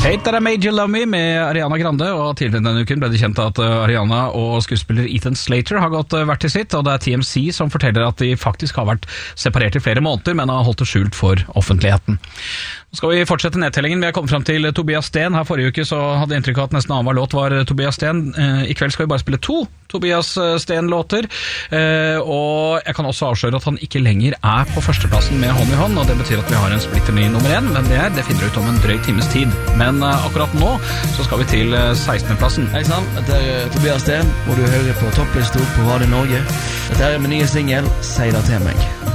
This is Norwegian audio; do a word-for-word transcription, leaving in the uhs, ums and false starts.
Hate That I Made You Love Me med Ariana Grande, og tidligere denne uken ble det kjent at Ariana og skuespiller Ethan Slater har gått hvert til sitt, og det er T M C som forteller at de faktisk har vært separert i flere måneder, men har holdt det skjult for offentligheten. Nå skal vi fortsette nedtellingen. Vi har kommet frem til Tobias Sten. Her forrige uke så hadde jeg inntrykk av at nesten annenhver låt var Tobias Sten. I kveld skal vi bare spille to Tobias Sten-låter, og jeg kan også avsløre at han ikke lenger er på førsteplassen med hånd i hånd, og det betyr at vi har en splitter ny nummer én, men det, er, det finner ut om en drøy times tid. Men akkurat nå så skal vi til sekstende plassen. Hei sann, dette er Tobias Sten, og du hører på topplista på Radio Norge. Dette er min nye single, Si det til meg.